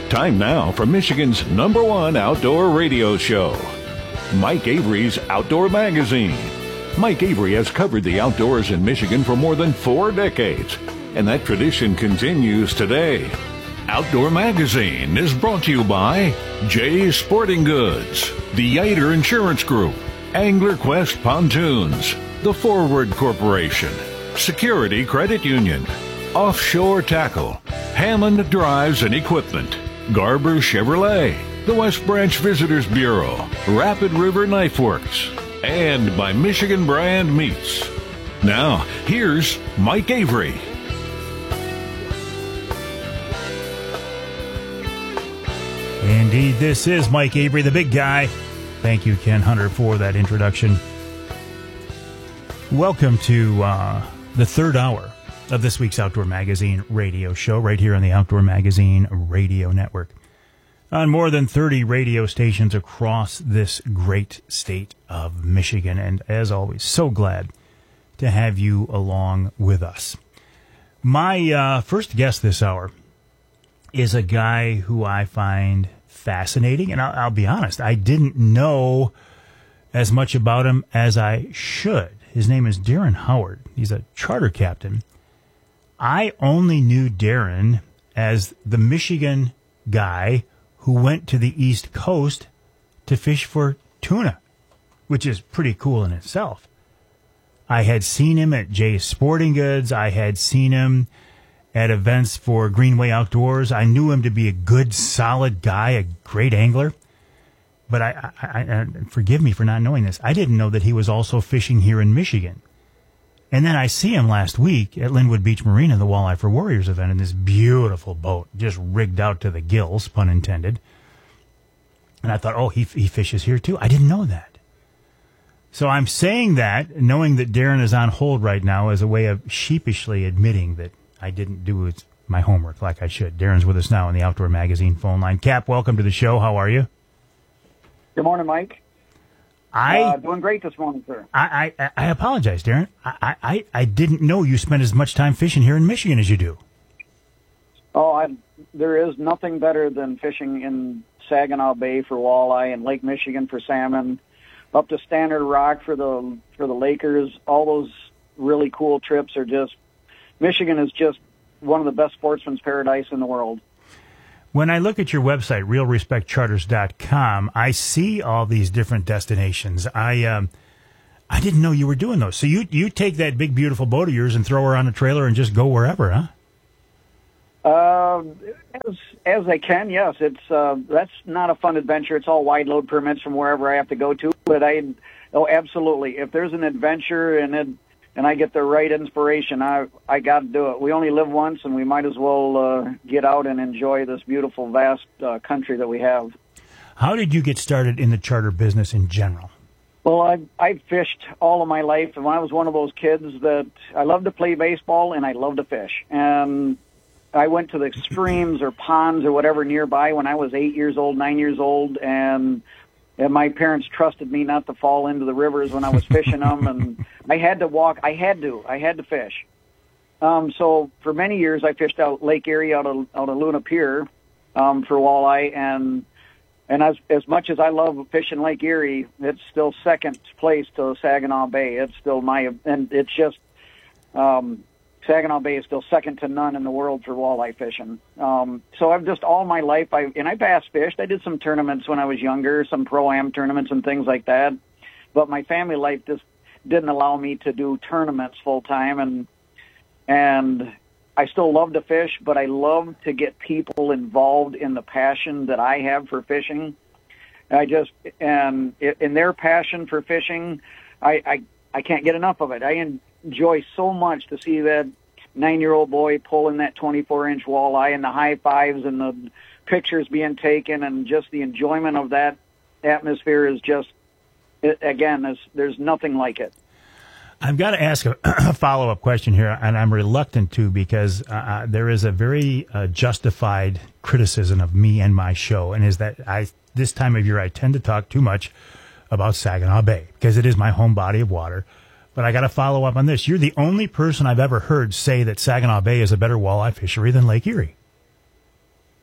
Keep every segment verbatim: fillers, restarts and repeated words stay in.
Time now for Michigan's number one outdoor radio show, Mike Avery's Outdoor Magazine. Mike Avery has covered the outdoors in Michigan for more than four decades, and that tradition continues today. Outdoor Magazine is brought to you by Jay's Sporting Goods, the Yater Insurance Group, Angler Quest Pontoons, The Forward Corporation, Security Credit Union, Offshore Tackle, Hammond Drives and Equipment, Garber Chevrolet, the West Branch Visitors Bureau, Rapid River Knife Works, and by Michigan Brand Meats. Now, here's Mike Avery. Indeed, this is Mike Avery, the big guy. Thank you, Ken Hunter, for that introduction. Welcome to uh, the third hour of this week's Outdoor Magazine radio show right here on the Outdoor Magazine Radio Network. On more than thirty radio stations across this great state of Michigan. And as always, so glad to have you along with us. My uh, first guest this hour is a guy who I find fascinating. And I'll, I'll be honest, I didn't know as much about him as I should. His name is Darren Howard. He's a charter captain. I only knew Darren as the Michigan guy who went to the East Coast to fish for tuna, which is pretty cool in itself. I had seen him at Jay's Sporting Goods. I had seen him at events for Greenway Outdoors. I knew him to be a good, solid guy, a great angler. But I, I, I forgive me for not knowing this. I didn't know that he was also fishing here in Michigan. And then I see him last week at Linwood Beach Marina, the Walleye for Warriors event, in this beautiful boat, just rigged out to the gills, pun intended. And I thought, oh, he he fishes here too? I didn't know that. So I'm saying that, knowing that Darren is on hold right now, as a way of sheepishly admitting that I didn't do my homework like I should. Darren's with us now on the Outdoor Magazine phone line. Cap, welcome to the show. How are you? Good morning, Mike. I uh, doing great this morning, sir. I, I, I apologize, Darren. I, I, I didn't know you spent as much time fishing here in Michigan as you do. Oh, I, there is nothing better than fishing in Saginaw Bay for walleye and Lake Michigan for salmon, up to Standard Rock for the for the Lakers. All those really cool trips are just, Michigan is just one of the best sportsman's paradise in the world. When I look at your website, real respect charters dot com, I see all these different destinations. I um, I didn't know you were doing those. So you you take that big, beautiful boat of yours and throw her on a trailer and just go wherever, huh? Uh, as, as I can, yes. It's uh, that's not a fun adventure. It's all wide load permits from wherever I have to go to. But I, oh, absolutely. If there's an adventure and it, and I get the right inspiration, I I got to do it. We only live once, and we might as well uh, get out and enjoy this beautiful, vast uh, country that we have. How did you get started in the charter business in general? Well, I I fished all of my life, and I was one of those kids that I loved to play baseball and I loved to fish. And I went to the streams or ponds or whatever nearby when I was eight years old, nine years old, and And my parents trusted me not to fall into the rivers when I was fishing them, and I had to walk. I had to. I had to fish. Um, so for many years, I fished out Lake Erie, out of out of Luna Pier, um, for walleye, and and as as much as I love fishing Lake Erie, it's still second place to Saginaw Bay. It's still my, and it's just um, Saginaw Bay is still second to none in the world for walleye fishing. Um, so I've just all my life, I and I bass fished. I did some tournaments when I was younger, some pro-am tournaments and things like that. But my family life just didn't allow me to do tournaments full time, and and I still love to fish, but I love to get people involved in the passion that I have for fishing. I just and in their passion for fishing, I I, I can't get enough of it. I enjoy so much to see that nine-year-old boy pulling that twenty-four inch walleye and the high fives and the pictures being taken, and just the enjoyment of that atmosphere is just, it, again, there's, there's nothing like it. I've got to ask a, a follow-up question here, and I'm reluctant to, because uh, there is a very uh, justified criticism of me and my show, and is that I this time of year I tend to talk too much about Saginaw Bay, because it is my home body of water. But I got to follow up on this. You're the only person I've ever heard say that Saginaw Bay is a better walleye fishery than Lake Erie.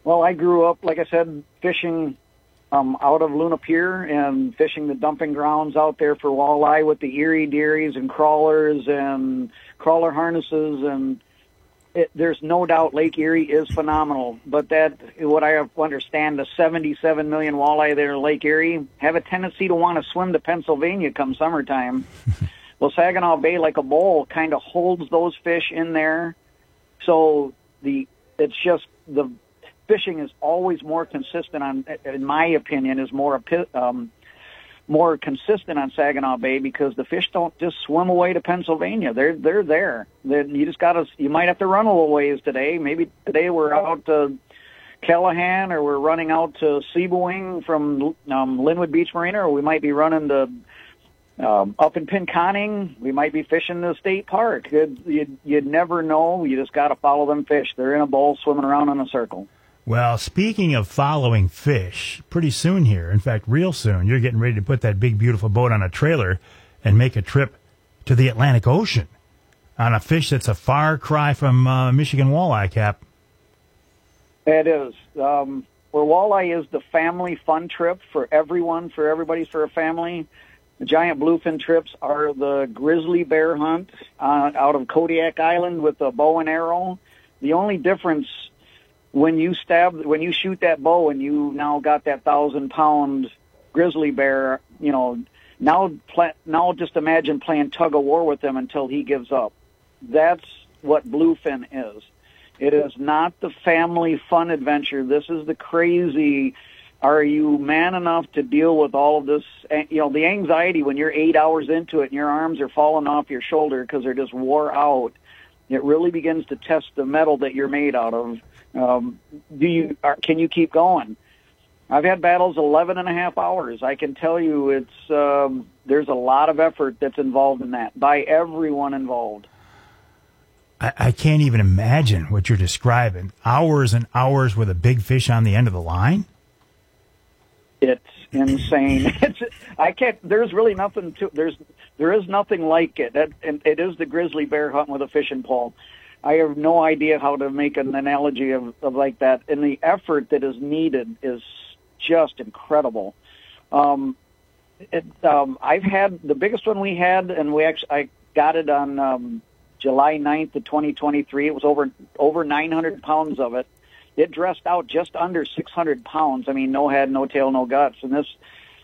Well, I grew up, like I said, fishing um, out of Luna Pier and fishing the dumping grounds out there for walleye with the Erie Dearies and crawlers and crawler harnesses. And it, there's no doubt Lake Erie is phenomenal. But that, what I understand, the seventy-seven million walleye there in Lake Erie have a tendency to want to swim to Pennsylvania come summertime. Well, Saginaw Bay, like a bowl, kind of holds those fish in there. So the it's just the fishing is always more consistent on, in my opinion, is more um, more consistent on Saginaw Bay because the fish don't just swim away to Pennsylvania. They're they're there. They're, you just gotta. You might have to run a little ways today. Maybe today we're out to Callahan or we're running out to Seaboing from um, Linwood Beach Marina, or we might be running to um, up in Pinconning. We might be fishing the state park. You'd, you'd, you'd never know. You just got to follow them fish. They're in a bowl swimming around in a circle. Well, speaking of following fish, pretty soon here, in fact, real soon, you're getting ready to put that big, beautiful boat on a trailer and make a trip to the Atlantic Ocean on a fish that's a far cry from uh, Michigan walleye, Cap. It is. Um, where walleye is the family fun trip for everyone, for everybody, for a family. The giant bluefin trips are the grizzly bear hunt uh, out of Kodiak Island with a bow and arrow. The only difference when you stab, when you shoot that bow and you now got that thousand pound grizzly bear, you know, now, now just imagine playing tug of war with him until he gives up. That's what bluefin is. It is not the family fun adventure. This is the crazy, are you man enough to deal with all of this, you know, the anxiety when you're eight hours into it and your arms are falling off your shoulder because they're just wore out. It really begins to test the metal that you're made out of. Um, do you, are, can you keep going? I've had battles eleven and a half hours. I can tell you it's, um, there's a lot of effort that's involved in that by everyone involved. I, I can't even imagine what you're describing. Hours and hours with a big fish on the end of the line? It's insane. It's, I can't, there's really nothing to, there's, there is nothing like it. That, and it is the grizzly bear hunt with a fishing pole. I have no idea how to make an analogy of, of like that. And the effort that is needed is just incredible. Um, it, um, I've had the biggest one we had, and we actually, I got it on, um, July ninth of twenty twenty-three. It was over, over nine hundred pounds of it. It dressed out just under six hundred pounds. I mean, no head, no tail, no guts. And this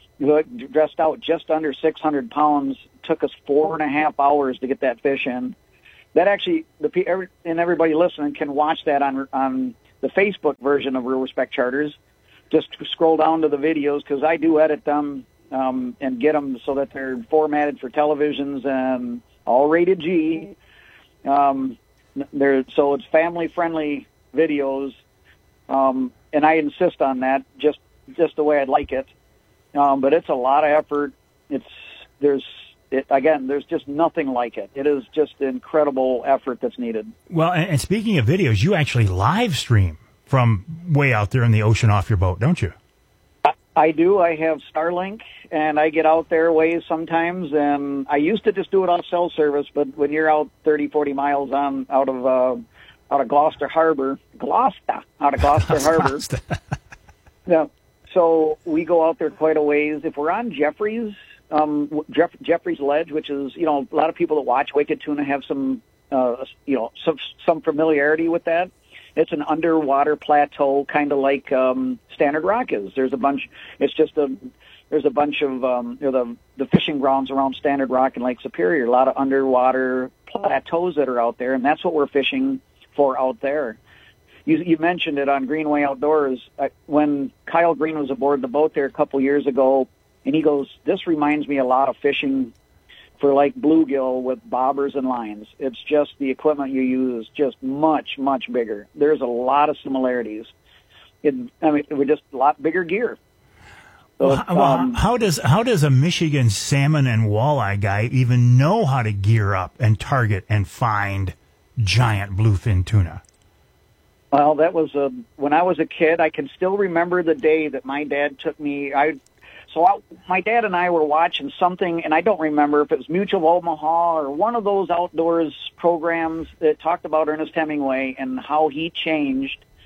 it dressed out just under six hundred pounds. Took us four and a half hours to get that fish in. That actually, the every, and everybody listening can watch that on on the Facebook version of Real Respect Charters. Just scroll down to the videos because I do edit them um, and get them so that they're formatted for televisions and all rated G. Um, they're, so it's family-friendly videos, um, and I insist on that just just the way I'd like it. Um, but it's a lot of effort. It's there's it, again, there's just nothing like it. It is just incredible effort that's needed. Well, and, and speaking of videos, you actually live stream from way out there in the ocean off your boat, don't you? I, I do. I have Starlink, and I get out there ways sometimes. And I used to just do it off cell service, but when you're out thirty, forty miles on out of uh, out of Gloucester Harbor, Gloucester, out of Gloucester Harbor, yeah. So we go out there quite a ways. If we're on Jeffries, um, Jeff, Jeffries Ledge, which is, you know, a lot of people that watch Wicked Tuna have some, uh, you know, some some familiarity with that. It's an underwater plateau, kind of like um, Standard Rock is. There's a bunch. It's just a there's a bunch of um, you know, the the fishing grounds around Standard Rock and Lake Superior. A lot of underwater plateaus that are out there, and that's what we're fishing for out there. You, you mentioned it on Greenway Outdoors. Uh, when Kyle Green was aboard the boat there a couple years ago, and he goes, "This reminds me a lot of fishing for like bluegill with bobbers and lines. It's just the equipment you use is just much, much bigger. There's a lot of similarities. It, I mean, we're just a lot bigger gear." So, well, well um, how does how does a Michigan salmon and walleye guy even know how to gear up and target and find giant bluefin tuna? Well, that was a, when I was a kid. I can still remember the day that my dad took me. I So I, my dad and I were watching something, and I don't remember if it was Mutual of Omaha or one of those outdoors programs that talked about Ernest Hemingway and how he changed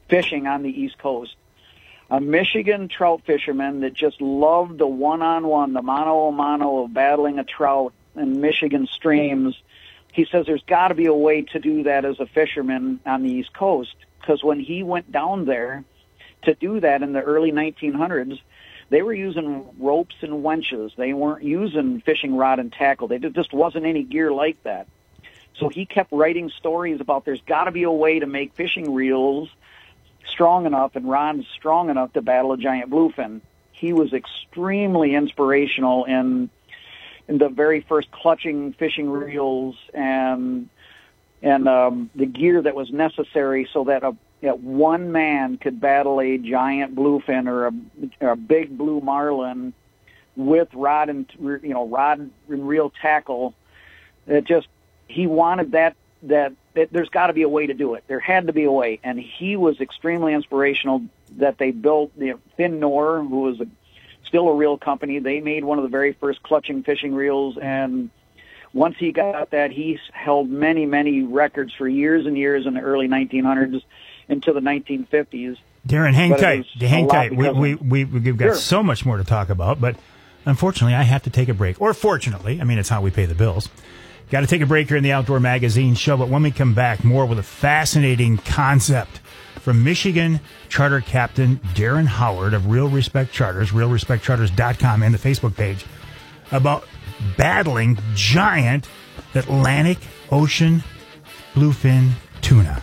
fishing on the East Coast. A Michigan trout fisherman that just loved the one-on-one, the mano-a-mano of battling a trout in Michigan streams. He says there's got to be a way to do that as a fisherman on the East Coast, because when he went down there to do that in the early nineteen hundreds, they were using ropes and winches. They weren't using fishing rod and tackle. There just wasn't any gear like that. So he kept writing stories about there's got to be a way to make fishing reels strong enough and rods strong enough to battle a giant bluefin. He was extremely inspirational in, in the very first clutching fishing reels and and um, the gear that was necessary so that a that one man could battle a giant bluefin or a, or a big blue marlin with rod and you know rod and reel tackle. It just he wanted that that, that there's got to be a way to do it. There had to be a way, and he was extremely inspirational. That they built the you know, Finn Knorr, who was a, still a reel company. They made one of the very first clutching fishing reels, and once he got that, he held many many records for years and years in the early nineteen hundreds. Into the nineteen fifties. Darren, hang tight. Hang tight. We, we, we, we've got sure. so much more to talk about, but unfortunately, I have to take a break. Or fortunately, I mean, it's how we pay the bills. Got to take a break here in the Outdoor Magazine show, but when we come back, more with a fascinating concept from Michigan Charter Captain Darren Howard of Real Respect Charters, real respect charters dot com, and the Facebook page, about battling giant Atlantic Ocean bluefin tuna.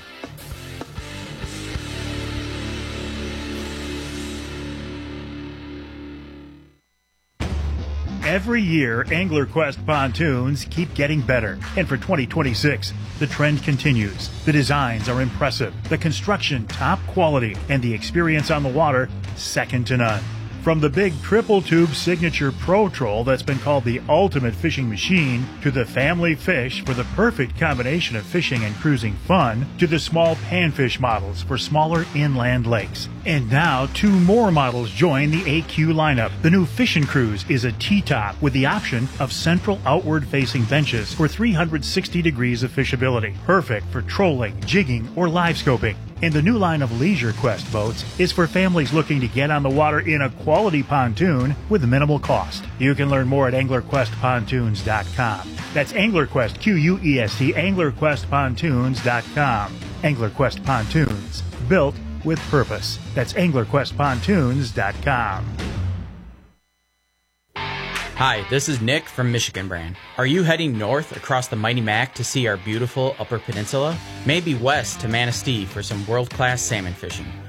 Every year, AnglerQuest pontoons keep getting better. And for twenty twenty-six, the trend continues. The designs are impressive, the construction top quality, and the experience on the water second to none. From the big triple-tube signature Pro Troll that's been called the ultimate fishing machine, to the family fish for the perfect combination of fishing and cruising fun, to the small panfish models for smaller inland lakes. And now, two more models join the A Q lineup. The new Fishin' Cruise is a T-top with the option of central outward-facing benches for three hundred sixty degrees of fishability. Perfect for trolling, jigging, or live scoping. And the new line of Leisure Quest boats is for families looking to get on the water in a quality pontoon with minimal cost. You can learn more at angler quest pontoons dot com. That's AnglerQuest, Q U E S T, angler quest pontoons dot com. AnglerQuest Pontoons, built with purpose. That's angler quest pontoons dot com. Hi, this is Nick from Michigan Brand. Are you heading north across the Mighty Mac to see our beautiful Upper Peninsula? Maybe west to Manistee for some world-class salmon fishing.